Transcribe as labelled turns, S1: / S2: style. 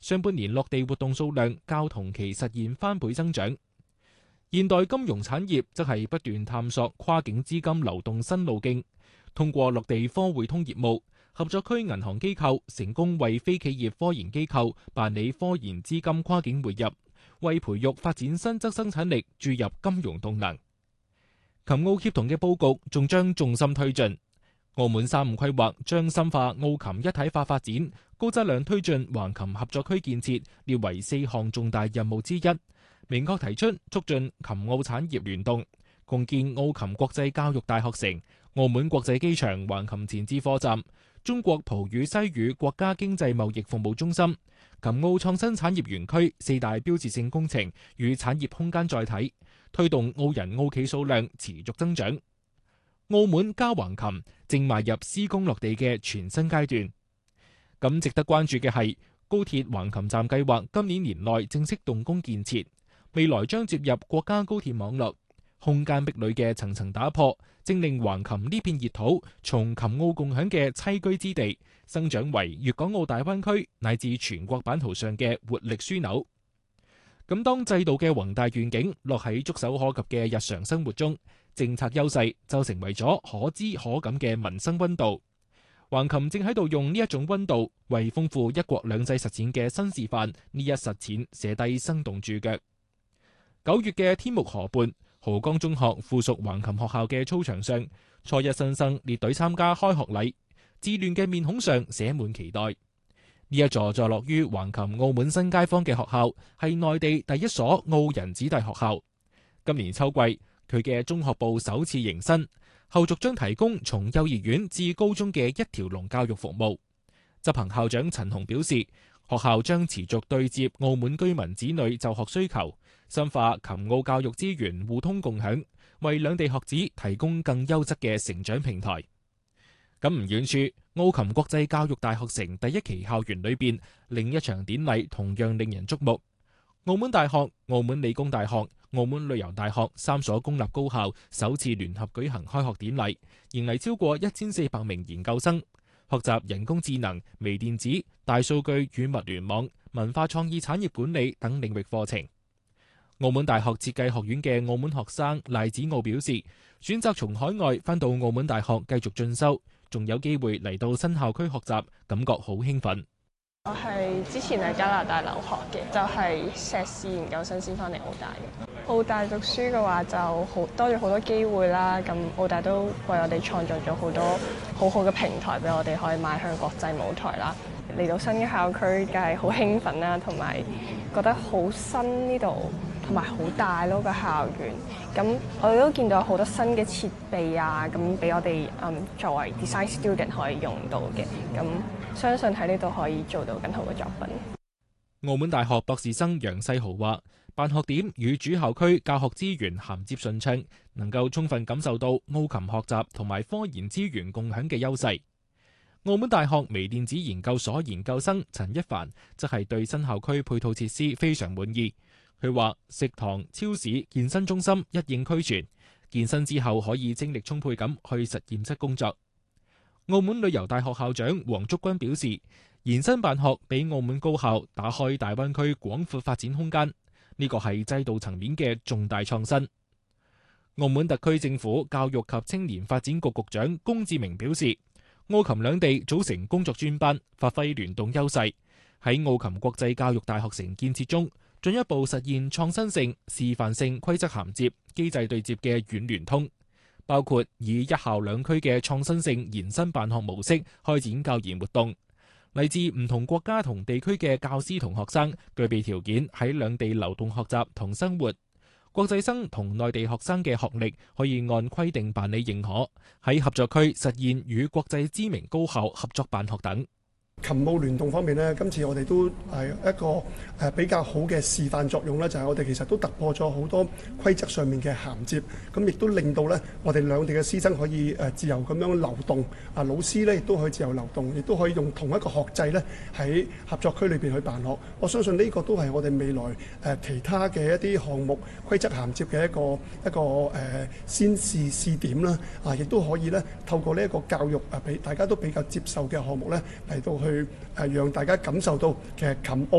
S1: 上半年落地活動數量較同期實現翻倍增長。現代金融產業則係不斷探索跨境資金流動新路徑，通過落地科匯通業務，合作區銀行機構成功為非企業科研機構辦理科研資金跨境匯入，為培育發展新質生產力注入金融動能。琴澳協同嘅佈局仲將重心推進。澳門3.5規劃將深化澳琴一體化發展，高質量推進橫琴合作區建設，列為4項重大任務之一。明確提出促進琴澳產業聯動，共建澳琴國際教育大學城、澳門國際機場橫琴前置貨站、中國葡語西語國家經濟貿易服務中心、琴澳創新產業園區4大標誌性工程與產業空間載體，推動澳人澳企數量持續增長。澳門加橫琴正邁入施工落地嘅全新階段。咁值得關注嘅係，高鐵橫琴站計劃今年年內正式動工建設，未來將接入國家高鐵網絡，空間壁壘嘅層層打破，正令橫琴呢片熱土從琴澳共享嘅棲居之地，生長為粵港澳大灣區乃至全國版圖上嘅活力樞紐。咁當制度嘅宏大願景落喺觸手可及嘅日常生活中，政策優勢就成為咗可知可感嘅民生溫度。橫琴正喺度用呢一種溫度，為豐富一國兩制實踐嘅新示範呢一實踐寫低生動注腳。9月嘅天目河畔，濠江中學附屬橫琴學校嘅操場上，初一新生列隊參加開學禮，稚嫩嘅面孔上寫滿期待。呢一座坐落於橫琴澳門新街坊嘅學校，係內地第一所澳人子弟學校。今年秋季，佢嘅中學部首次迎新，後續將提供從幼兒園至高中嘅一條龍教育服務。執行校長陳雄表示，學校將持續對接澳門居民子女就學需求，深化琴澳教育資源互通共享，為兩地學子提供更優質嘅成長平台。咁唔遠處，澳琴國際教育大學城第一期校園裏邊，另一場典禮同樣令人矚目。澳門大學、澳門理工大學、澳門旅遊大學3所公立高校首次聯合舉行開學典禮，迎嚟超過1400名研究生，學習人工智能、微電子、大數據與物聯網、文化創意產業管理等領域課程。澳門大學設計學院嘅澳門學生賴子傲表示，選擇從海外返到澳門大學繼續進修，仲有機會嚟到新校區學習，感覺好興奮。
S2: 我係之前喺加拿大留學嘅，就係碩士研究生先翻嚟澳大嘅。澳大讀書嘅話就多咗好多機會啦，咁澳大都為我哋創造咗好多好好嘅平台俾我哋可以邁向國際舞台啦。嚟到新嘅校區梗係好興奮啦，同埋覺得好新呢度，同埋好大咯個校園。咁我哋都見到好多新嘅設備啊，咁俾我哋作為 design student 可以用到嘅。咁相信喺呢度可以做到更好嘅作品。
S1: 澳門大學博士生楊世豪話，辦學點與主校區教學資源銜接順暢，能夠充分感受到澳琴學習同埋科研資源共享嘅優勢。澳門大學微電子研究所研究生陳一凡則係對新校區配套設施非常滿意。佢話食堂、超市、健身中心一應俱全，健身之後可以精力充沛咁去實驗室工作。澳門旅遊大學校長黃竹君表示，延伸辦學俾澳門高校打開大灣區廣闊發展空間，呢個係制度層面嘅重大創新。澳門特區政府教育及青年發展局局長龔志明表示，澳琴兩地組成工作專班，發揮聯動優勢，喺澳琴國際教育大學城建設中，進一步實現創新性、示範性規則銜接、機制對接嘅軟聯通，包括以一校兩區嘅創新性延伸辦學模式開展教研活動。嚟自唔同國家同地區嘅教師同學生具備條件喺兩地流動學習同生活。國際生同內地學生嘅學歷可以按規定辦理認可，喺合作區實現與國際知名高校合作辦學等。
S3: 琴澳聯動方面呢，今次我哋都係一個比較好嘅示範作用啦，就係我哋其實都突破咗好多規則上面嘅銜接，咁亦都令到呢我哋兩地嘅師生可以自由咁樣流動，老師呢亦都可以自由流動，亦都可以用同一個學制呢喺合作區裏邊去辦學。我相信呢個都係我哋未來其他嘅一啲項目規則銜接嘅一個先試點啦，亦都可以呢透過呢一個教育俾大家都比較接受嘅項目呢嚟到去讓大家感受到其實琴澳